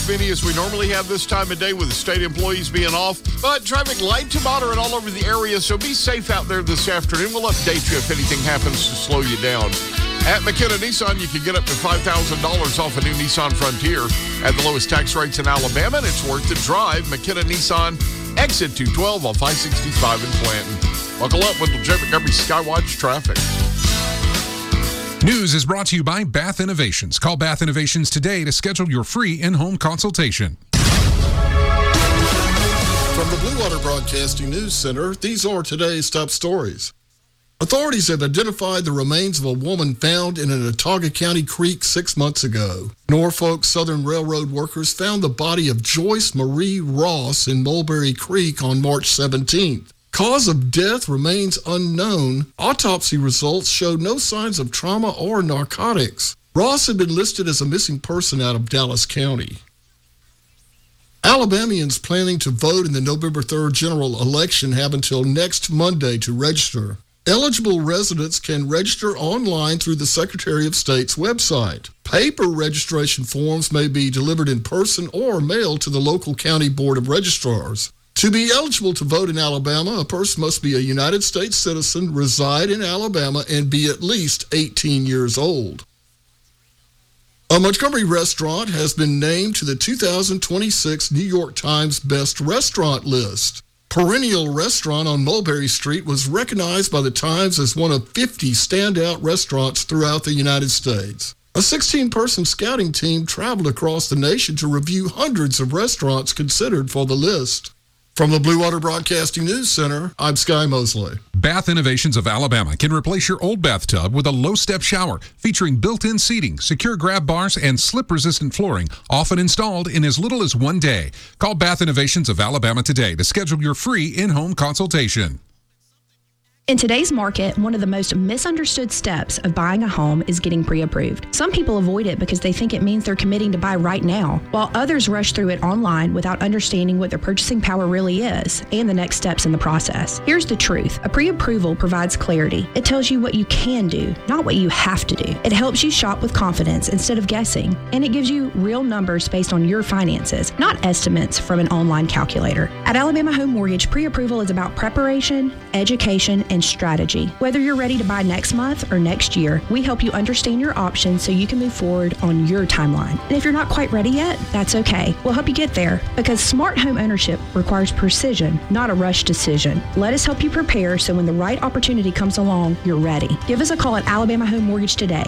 many as we normally have this time of day with the state employees being off, but traffic light to moderate all over the area, so be safe out there this afternoon. We'll update you if anything happens to slow you down. At McKenna Nissan, you can get up to $5,000 off a new Nissan Frontier at the lowest tax rates in Alabama, and it's worth the drive. McKenna Nissan, exit 212 off I-65 in Planton. Buckle up with Jim Montgomery Skywatch traffic. News is brought to you by Bath Innovations. Call Bath Innovations today to schedule your free in-home consultation. From the Blue Water Broadcasting News Center, these are today's top stories. Authorities have identified the remains of a woman found in an Autauga County creek 6 months ago. Norfolk Southern Railroad workers found the body of Joyce Marie Ross in Mulberry Creek on March 17th. Cause of death remains unknown. Autopsy results showed no signs of trauma or narcotics. Ross had been listed as a missing person out of Dallas County. Alabamians planning to vote in the November 3rd general election have until next Monday to register. Eligible residents can register online through the Secretary of State's website. Paper registration forms may be delivered in person or mailed to the local county board of registrars. To be eligible to vote in Alabama, a person must be a United States citizen, reside in Alabama, and be at least 18 years old. A Montgomery restaurant has been named to the 2026 New York Times Best Restaurant list. Perennial Restaurant on Mulberry Street was recognized by the Times as one of 50 standout restaurants throughout the United States. A 16-person scouting team traveled across the nation to review hundreds of restaurants considered for the list. From the Blue Water Broadcasting News Center, I'm Sky Mosley. Bath Innovations of Alabama can replace your old bathtub with a low-step shower featuring built-in seating, secure grab bars, and slip-resistant flooring, often installed in as little as 1 day. Call Bath Innovations of Alabama today to schedule your free in-home consultation. In today's market, one of the most misunderstood steps of buying a home is getting pre-approved. Some people avoid it because they think it means they're committing to buy right now, while others rush through it online without understanding what their purchasing power really is and the next steps in the process. Here's the truth. A pre-approval provides clarity. It tells you what you can do, not what you have to do. It helps you shop with confidence instead of guessing, and it gives you real numbers based on your finances, not estimates from an online calculator. At Alabama Home Mortgage, pre-approval is about preparation, education, and strategy. Whether you're ready to buy next month or next year, we help you understand your options so you can move forward on your timeline. And if you're not quite ready yet, that's okay. We'll help you get there because smart home ownership requires precision, not a rush decision. Let us help you prepare so when the right opportunity comes along, you're ready. Give us a call at Alabama Home Mortgage today,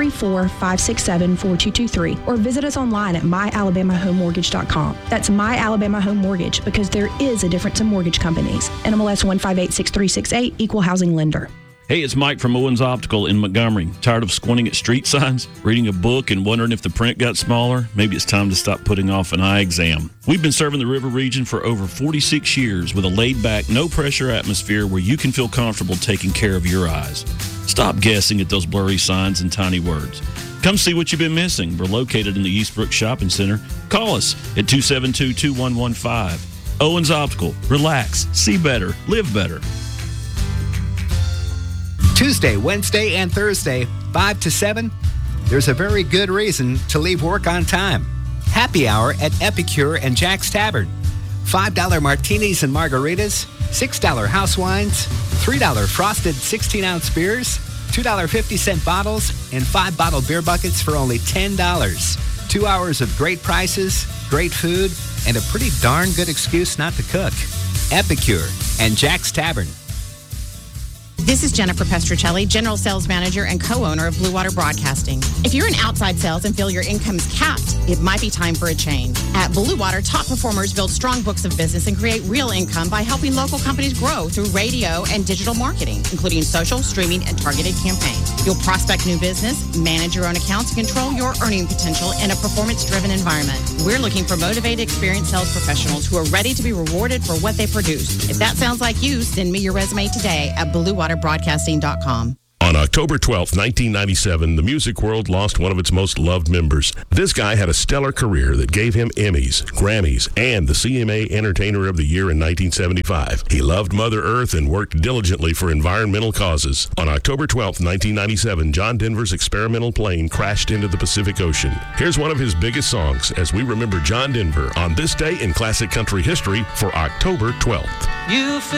334-567-4223, or visit us online at myalabamahomemortgage.com. That's My Alabama Home Mortgage because there is a difference in mortgage companies. NMLS 1586368, Equal Housing Lender. Hey, it's Mike from Owens Optical in Montgomery. Tired of squinting at street signs, reading a book, and wondering if the print got smaller? Maybe it's time to stop putting off an eye exam. We've been serving the River region for over 46 years with a laid-back, no-pressure atmosphere where you can feel comfortable taking care of your eyes. Stop guessing at those blurry signs and tiny words. Come see what you've been missing. We're located in the Eastbrook Shopping Center. Call us at 272-2115. Owens Optical. Relax, see better, live better. Tuesday, Wednesday, and Thursday, 5 to 7, there's a very good reason to leave work on time. Happy hour at Epicure and Jack's Tavern. $5 martinis and margaritas, $6 house wines, $3 frosted 16-ounce beers, $2.50 bottles, and 5-bottle beer buckets for only $10. 2 hours of great prices, great food, and a pretty darn good excuse not to cook. Epicure and Jack's Tavern. This is Jennifer Petrocelli, General Sales Manager and co-owner of Blue Water Broadcasting. If you're in outside sales and feel your income is capped, it might be time for a change. At Blue Water, top performers build strong books of business and create real income by helping local companies grow through radio and digital marketing, including social, streaming, and targeted campaigns. You'll prospect new business, manage your own accounts, and control your earning potential in a performance-driven environment. We're looking for motivated, experienced sales professionals who are ready to be rewarded for what they produce. If that sounds like you, send me your resume today at BlueWaterBroadcasting.com. On October 12, 1997, the music world lost one of its most loved members. This guy had a stellar career that gave him Emmys, Grammys, and the CMA Entertainer of the Year in 1975. He loved Mother Earth and worked diligently for environmental causes. On October 12, 1997, John Denver's experimental plane crashed into the Pacific Ocean. Here's one of his biggest songs as we remember John Denver on this day in classic country history for October 12th. You